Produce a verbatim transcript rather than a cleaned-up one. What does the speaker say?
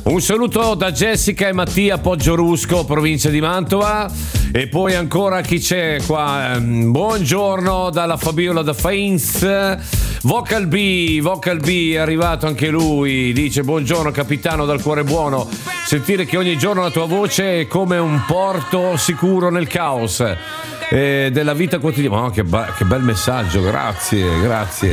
Un saluto da Jessica e Mattia Poggiorusko, provincia di Mantova. E poi ancora chi c'è qua? Buongiorno dalla Fabiola da Fains. Vocal B, Vocal B è arrivato anche lui. Dice buongiorno capitano dal cuore buono. Sentire che ogni giorno la tua voce è come un porto sicuro nel caos eh, della vita quotidiana. Oh, che, ba- che bel messaggio, grazie, grazie.